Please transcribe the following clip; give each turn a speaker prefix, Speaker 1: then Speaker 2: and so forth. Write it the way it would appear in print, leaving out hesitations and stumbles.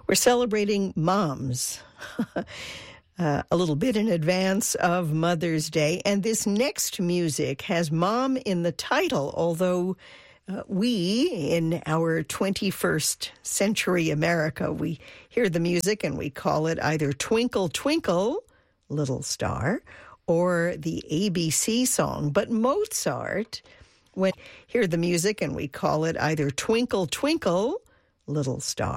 Speaker 1: We're celebrating moms a little bit in advance of Mother's Day. And this next music has mom in the title, although we, in our 21st century America, we hear the music and we call it either Twinkle, Twinkle, Little Star, or the ABC song. But Mozart, when we hear the music and we call it either Twinkle, Twinkle, Little Star,